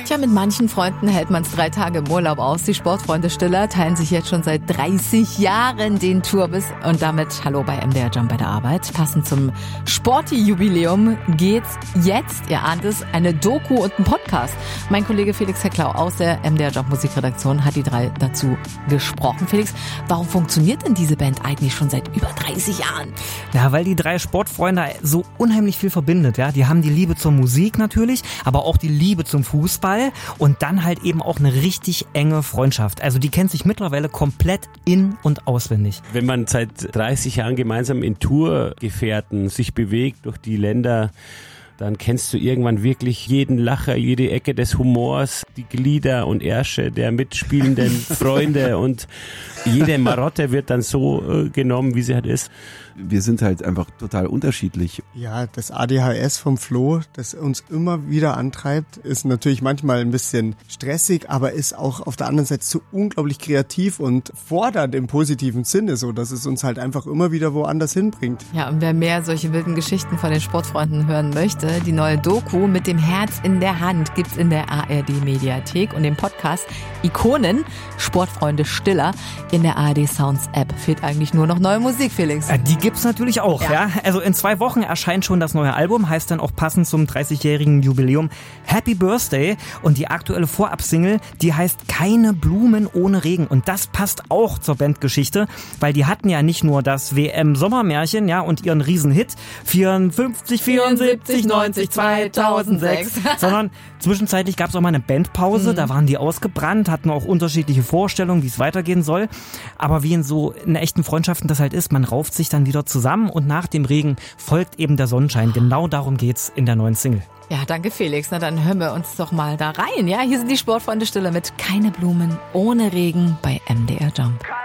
Tja, mit manchen Freunden hält man es 3 Tage im Urlaub aus. Die Sportfreunde Stiller teilen sich jetzt schon seit 30 Jahren den Tourbus. Und damit hallo bei MDR Jump bei der Arbeit. Passend zum Sporty-Jubiläum geht's jetzt, ihr ahnt es, eine Doku und ein Podcast. Mein Kollege Felix Hecklau aus der MDR Jump Musikredaktion hat die 3 dazu gesprochen. Felix, warum funktioniert denn diese Band eigentlich schon seit über 30 Jahren? Ja, weil die 3 Sportfreunde so unheimlich viel verbindet. Ja, die haben die Liebe zur Musik natürlich, aber auch die Liebe zum Fußball. Und dann halt eben auch eine richtig enge Freundschaft. Also die kennt sich mittlerweile komplett in- und auswendig. Wenn man seit 30 Jahren gemeinsam in Tourgefährten sich bewegt durch die Länder, dann kennst du irgendwann wirklich jeden Lacher, jede Ecke des Humors, die Glieder und Ärsche der mitspielenden Freunde und jede Marotte wird dann so genommen, wie sie halt ist. Wir sind halt einfach total unterschiedlich. Ja, das ADHS vom Flo, das uns immer wieder antreibt, ist natürlich manchmal ein bisschen stressig, aber ist auch auf der anderen Seite so unglaublich kreativ und fordernd im positiven Sinne, so dass es uns halt einfach immer wieder woanders hinbringt. Ja, und wer mehr solche wilden Geschichten von den Sportfreunden hören möchte, die neue Doku mit dem Herz in der Hand gibt's in der ARD-Mediathek und dem Podcast Ikonen, Sportfreunde Stiller in der ARD Sounds App. Fehlt eigentlich nur noch neue Musik, Felix. Die gibt's natürlich auch, ja. Also in 2 Wochen erscheint schon das neue Album, heißt dann auch passend zum 30-jährigen Jubiläum Happy Birthday. Und die aktuelle Vorabsingle, die heißt Keine Blumen ohne Regen. Und das passt auch zur Bandgeschichte, weil die hatten ja nicht nur das WM-Sommermärchen, ja, und ihren Riesenhit 54, 74, 90, 2006, sondern zwischenzeitlich gab's auch mal eine Bandpause, da waren die ausgebrannt, hatten auch unterschiedliche Vorstellungen, wie es weitergehen soll. Aber wie in echten Freundschaften das halt ist, man rauft sich dann wieder zusammen und nach dem Regen folgt eben der Sonnenschein. Genau darum geht's in der neuen Single. Ja, danke Felix. Na dann hören wir uns doch mal da rein. Ja, hier sind die Sportfreunde Stiller mit Keine Blumen ohne Regen bei MDR Jump.